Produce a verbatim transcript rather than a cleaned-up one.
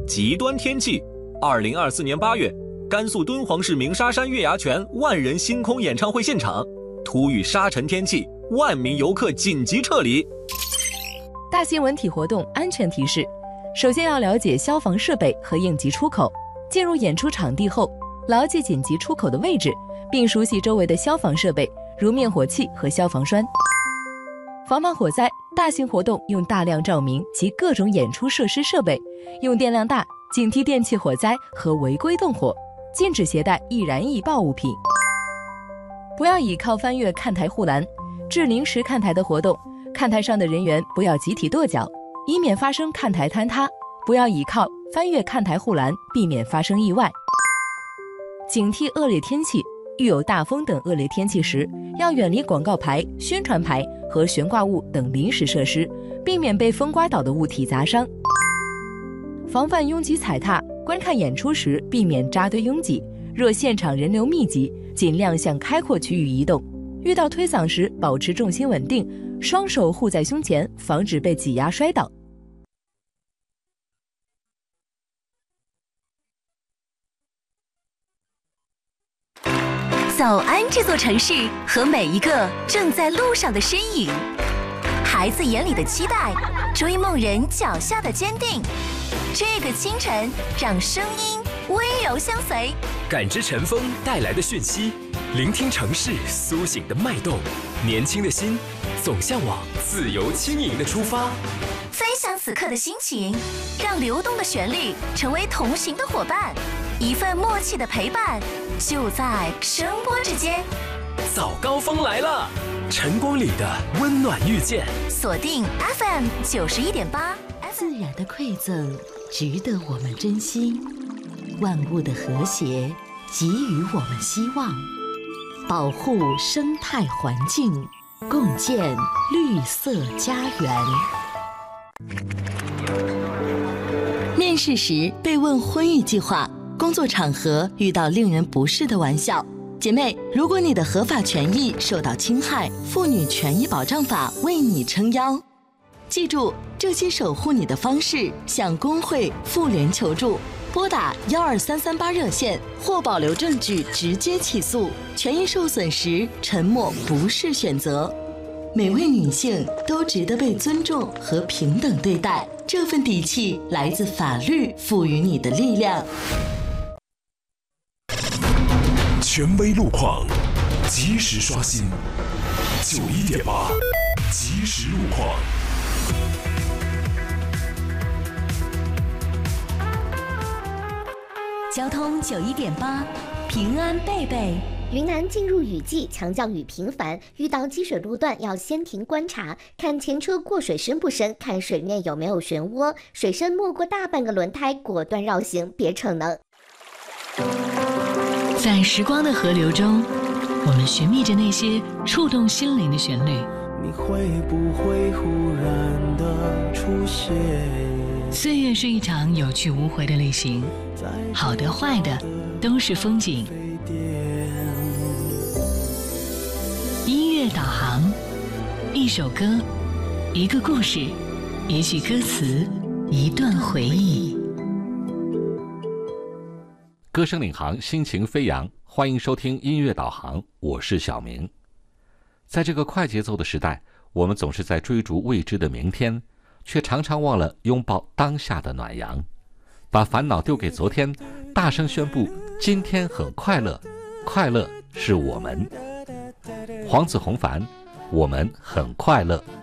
极端天气。二零二四年八月，甘肃敦煌市鸣沙山月牙泉万人星空演唱会现场突遇沙尘天气，万名游客紧急撤离。 大型文体活动安全提示：首先要了解消防设备和应急出口。进入演出场地后，牢记紧急出口的位置，并熟悉周围的消防设备，如灭火器和消防栓。防范火灾，大型活动用大量照明及各种演出设施设备，用电量大，警惕电气火灾和违规动火，禁止携带易燃易爆物品。不要倚靠翻越看台护栏，至临时看台的活动，看台上的人员不要集体跺脚，以免发生看台坍塌。不要倚靠翻越看台护栏，避免发生意外。警惕恶劣天气，遇有大风等恶劣天气时，要远离广告牌、宣传牌和悬挂物等临时设施，避免被风刮倒的物体砸伤。防范拥挤踩踏，观看演出时避免扎堆拥挤，若现场人流密集，尽量向开阔区域移动。遇到推搡时，保持重心稳定，双手护在胸前，防止被挤压摔倒。 早安这座城市和每一个正在路上的身影，孩子眼里的期待，追梦人脚下的坚定。这个清晨，让声音温柔相随， 感知晨风带来的讯息，聆听城市苏醒的脉动。年轻的心总向往自由轻盈的出发， 分享此刻的心情，让流动的旋律成为同行的伙伴，一份默契的陪伴，就在声波之间。 早高峰来了，晨光里的温暖遇见。 锁定 F M 九十一点八， 自然的馈赠值得我们珍惜，万物的和谐给予我们希望，保护生态环境，共建绿色家园。面试时被问婚育计划，工作场合遇到令人不适的玩笑，姐妹，如果你的合法权益受到侵害，妇女权益保障法为你撑腰。记住，这些守护你的方式，向工会、妇联求助，拨打幺二三三八热线或保留证据直接起诉。权益受损时，沉默不是选择。每位女性都值得被尊重和平等对待，这份底气来自法律赋予你的力量。 权威路况，及时刷新。九一点八，及时路况。 交通九一点八，平安贝贝。 云南进入雨季，强降雨频繁，遇到积水路段要先停观察，看前车过水深不深，看水面有没有漩涡，水深没过大半个轮胎，果断绕行，别逞能。 在时光的河流中，我们寻觅着那些触动心灵的旋律。 你会不会忽然的出现？ 岁月是一场有去无回的旅行，好的坏的都是风景。音乐导航，一首歌，一个故事，一句歌词，一段回忆。 歌声领航，心情飞扬，欢迎收听音乐导航，我是小明。在这个快节奏的时代，我们总是在追逐未知的明天，却常常忘了拥抱当下的暖阳，把烦恼丢给昨天，大声宣布今天很快乐，快乐是我们。黄子弘凡，我们很快乐。